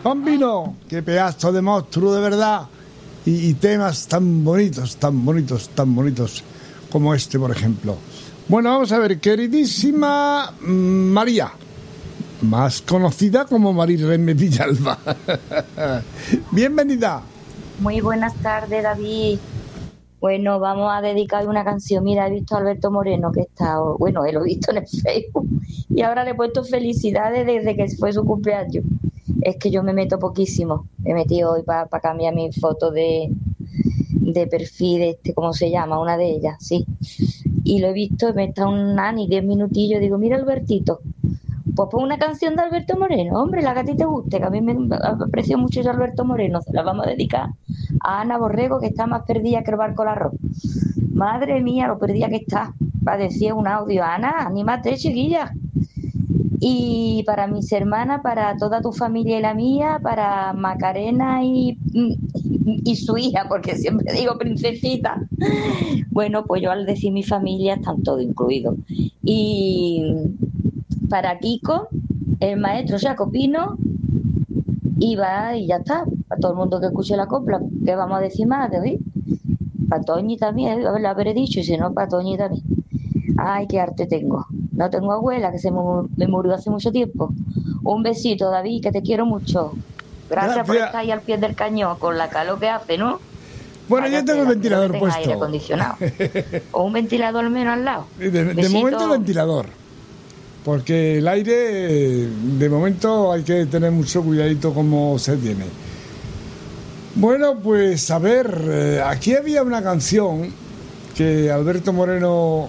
Bambino, qué pedazo de monstruo de verdad. Y temas tan bonitos como este, por ejemplo. Bueno, vamos a ver, queridísima María, más conocida como Marirene Villalba. Bienvenida. Muy buenas tardes, David. Bueno, vamos a dedicar una canción. Mira, he visto a Alberto Moreno que está, bueno, lo he visto en el Facebook y ahora le he puesto felicidades desde que fue su cumpleaños. Es que yo me meto poquísimo. Me metí hoy para cambiar mi foto de perfil, ¿cómo se llama? Una de ellas, sí. Y lo he visto, me está un nani, 10 minutillos, digo, mira Albertito, pues pon una canción de Alberto Moreno, hombre, la que a ti te guste, que a mí me aprecio mucho yo Alberto Moreno, se la vamos a dedicar a Ana Borrego, que está más perdida que el barco al arroz. Madre mía, lo perdida que está. Decía un audio, Ana, anímate, chiquilla. Y para mis hermanas, para toda tu familia y la mía, para Macarena y su hija, porque siempre digo princesita. Bueno, pues yo al decir mi familia están todos incluidos. Y para Kiko, el maestro Jacopino, y ya está. Para todo el mundo que escuche la copla, ¿qué vamos a decir más de hoy? Para Toñi también, lo habré dicho, y si no, para Toñi también. Ay, qué arte tengo. No tengo abuela, que me murió hace mucho tiempo. Un besito, David, que te quiero mucho. Gracias por estar ahí al pie del cañón, con la calor que hace, ¿no? Bueno, yo tengo el ventilador puesto. Aire acondicionado. O un ventilador al menos al lado. De momento el ventilador. Porque el aire, de momento hay que tener mucho cuidadito como se tiene. Bueno, pues a ver, aquí había una canción que Alberto Moreno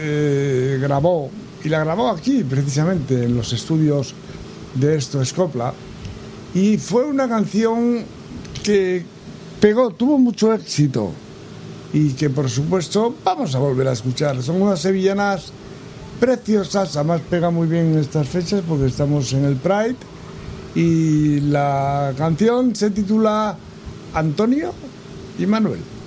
grabó, y la grabó aquí precisamente en los estudios de Esto es Copla, y fue una canción que pegó, tuvo mucho éxito y que por supuesto vamos a volver a escuchar. Son unas sevillanas preciosas, además pega muy bien en estas fechas porque estamos en el Pride, y la canción se titula Antonio y Manuel.